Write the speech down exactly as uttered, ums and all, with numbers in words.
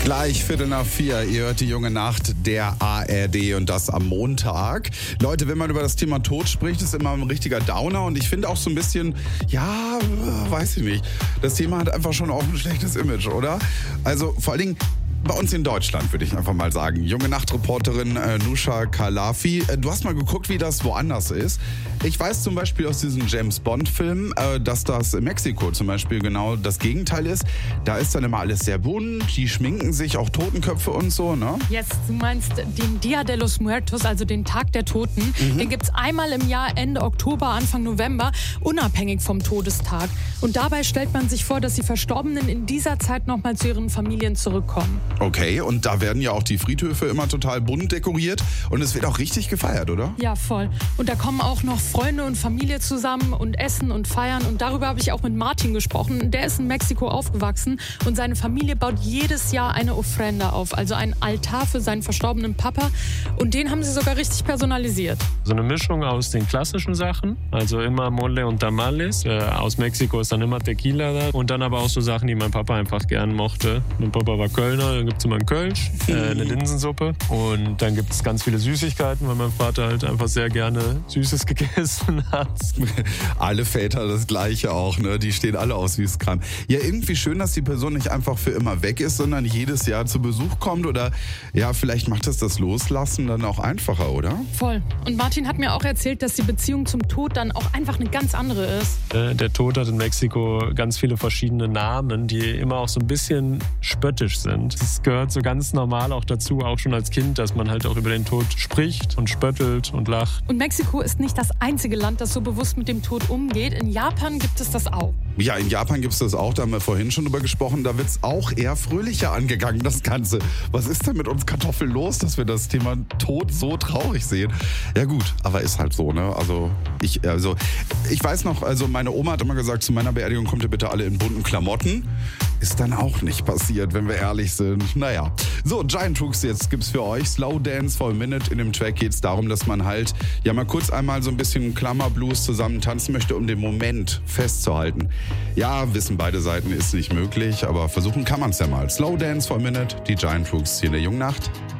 Gleich Viertel nach vier, ihr hört die junge Nacht der A R D und das am Montag. Leute, wenn man über das Thema Tod spricht, ist immer ein richtiger Downer und ich finde auch so ein bisschen, ja, weiß ich nicht, das Thema hat einfach schon auch ein schlechtes Image, oder? Also vor allen Dingen bei uns in Deutschland, würde ich einfach mal sagen. Junge Nachtreporterin äh, Nusha Kalafi, äh, du hast mal geguckt, wie das woanders ist. Ich weiß zum Beispiel aus diesen James-Bond-Filmen, äh, dass das in Mexiko zum Beispiel genau das Gegenteil ist. Da ist dann immer alles sehr bunt, die schminken sich, auch Totenköpfe und so, ne? Yes, du meinst den Dia de los Muertos, also den Tag der Toten. Mhm. Den gibt's einmal im Jahr, Ende Oktober, Anfang November, unabhängig vom Todestag. Und dabei stellt man sich vor, dass die Verstorbenen in dieser Zeit nochmal zu ihren Familien zurückkommen. Okay, und da werden ja auch die Friedhöfe immer total bunt dekoriert und es wird auch richtig gefeiert, oder? Ja, voll. Und da kommen auch noch Freunde und Familie zusammen und essen und feiern. Und darüber habe ich auch mit Martin gesprochen. Der ist in Mexiko aufgewachsen und seine Familie baut jedes Jahr eine Ofrenda auf, also einen Altar für seinen verstorbenen Papa. Und den haben sie sogar richtig personalisiert. So eine Mischung aus den klassischen Sachen, also immer Mole und Tamales. Äh, aus Mexiko ist dann immer Tequila da. Und dann aber auch so Sachen, die mein Papa einfach gern mochte. Mein Papa war Kölner. Dann gibt es immer einen Kölsch, äh, eine Linsensuppe und dann gibt es ganz viele Süßigkeiten, weil mein Vater halt einfach sehr gerne Süßes gegessen hat. Alle Väter das Gleiche auch, ne? Die stehen alle auf Süßkram. Ja, irgendwie schön, dass die Person nicht einfach für immer weg ist, sondern jedes Jahr zu Besuch kommt oder ja, vielleicht macht es das Loslassen dann auch einfacher, oder? Voll. Und Martin hat mir auch erzählt, dass die Beziehung zum Tod dann auch einfach eine ganz andere ist. Äh, der Tod hat in Mexiko ganz viele verschiedene Namen, die immer auch so ein bisschen spöttisch sind. Es gehört so ganz normal auch dazu, auch schon als Kind, dass man halt auch über den Tod spricht und spöttelt und lacht. Und Mexiko ist nicht das einzige Land, das so bewusst mit dem Tod umgeht. In Japan gibt es das auch. Ja, in Japan gibt es das auch, da haben wir vorhin schon drüber gesprochen, da wird es auch eher fröhlicher angegangen, das Ganze. Was ist denn mit uns Kartoffeln los, dass wir das Thema Tod so traurig sehen? Ja gut, aber ist halt so, ne? Also ich, also ich weiß noch, also meine Oma hat immer gesagt, zu meiner Beerdigung kommt ihr bitte alle in bunten Klamotten. Ist dann auch nicht passiert, wenn wir ehrlich sind. Naja. So, Giant Rooks, jetzt gibt's für euch Slow Dance for a Minute. In dem Track geht's darum, dass man halt ja mal kurz einmal so ein bisschen Klammerblues zusammen tanzen möchte, um den Moment festzuhalten. Ja, wissen beide Seiten, ist nicht möglich, aber versuchen kann man's ja mal. Slow Dance for a Minute, die Giant Rooks hier in der Jungnacht.